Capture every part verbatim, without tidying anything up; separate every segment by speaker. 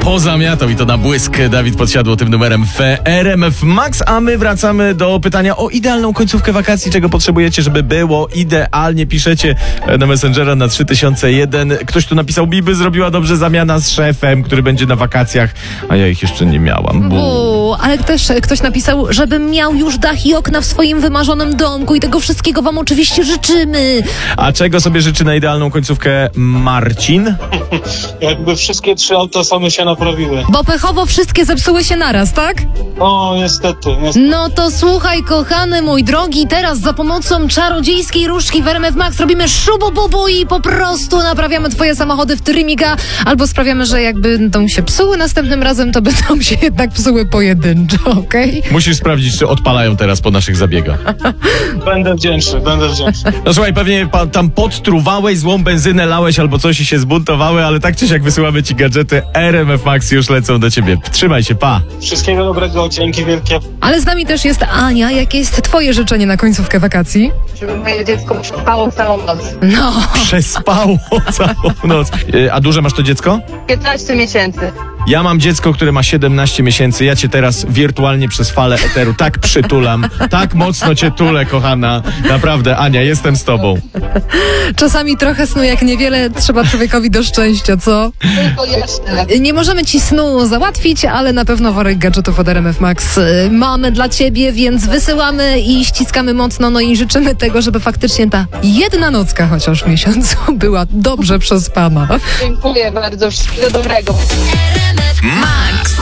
Speaker 1: pozamiatał i to na błysk Dawid Podsiadło tym numerem w R M F Max, a my wracamy do pytania o idealną końcówkę wakacji, czego potrzebujecie, żeby było idealnie. Piszecie na Messengera na trzy tysiące jeden. Ktoś tu napisał, Biby zrobiła dobrze zamiana z szefem, który będzie na wakacjach, a ja ich jeszcze nie miałam.
Speaker 2: Bu, ale też ktoś napisał, żebym miał już dach i okna w swoim wymarzonym domku i tego wszystkiego wam oczywiście życzymy.
Speaker 1: A czego sobie życzy na idealną końcówkę Marcin?
Speaker 3: Jakby wszystkie trzy auta same się naprawiły.
Speaker 2: Bo pechowo wszystkie zepsuły się naraz, tak?
Speaker 3: O, niestety, niestety.
Speaker 2: No to słuchaj, kochany mój drogi, teraz za pomocą czarodziejskiej różdżki w R M F Max robimy szubu bubu i po prostu naprawiamy twoje samochody w trymiga, albo sprawiamy, że jakby będą się psuły następnym razem, to będą się jednak psuły pojedynczo, okej? Okay?
Speaker 1: Musisz sprawdzić, czy odpalają teraz po naszych zabiegach.
Speaker 3: Będę wdzięczny, będę wdzięczny.
Speaker 1: No słuchaj, pewnie pa, tam podtruwałeś, złą benzynę lałeś albo coś i się zbuntowały, ale tak czy siak wysyłamy ci gadżety. R M F Max już lecą do ciebie. Trzymaj się, pa!
Speaker 3: Wszystkiego dobrego, dzięki wielkie.
Speaker 2: Ale z nami też jest Ania. Jakie jest twoje życzenie na końcówkę wakacji?
Speaker 4: Żeby moje dziecko przespało całą noc.
Speaker 2: No.
Speaker 1: Przespało całą noc. E, A duże masz to dziecko?
Speaker 4: piętnaście miesięcy.
Speaker 1: Ja mam dziecko, które ma siedemnaście miesięcy. Ja cię teraz wirtualnie przez falę eteru tak przytulam, tak mocno cię tulę, kochana. Naprawdę, Ania, jestem z tobą.
Speaker 2: Czasami trochę snu jak niewiele trzeba człowiekowi do szczęścia, co?
Speaker 4: Tylko jeszcze.
Speaker 2: Nie możemy ci snu załatwić, ale na pewno worek gadżetów od R M F Max y, mamy dla ciebie, więc wysyłamy i ściskamy mocno, no i życzymy tego, żeby faktycznie ta jedna nocka chociaż w miesiącu była dobrze przespana.
Speaker 4: Dziękuję bardzo. Wszystkiego dobrego.
Speaker 2: Max.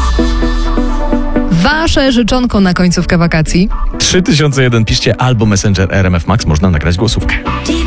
Speaker 2: Wasze życzonko na końcówkę wakacji?
Speaker 1: trzy tysiące jeden, piszcie albo Messenger R M F Max, można nagrać głosówkę.